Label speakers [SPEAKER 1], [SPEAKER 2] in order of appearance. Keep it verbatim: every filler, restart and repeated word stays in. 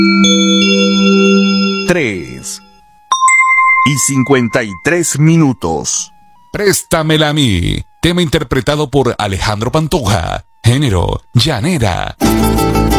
[SPEAKER 1] tres y cincuenta y tres minutos.
[SPEAKER 2] Préstamela a mí. Tema interpretado por Alejandro Pantoja. Género, llanera.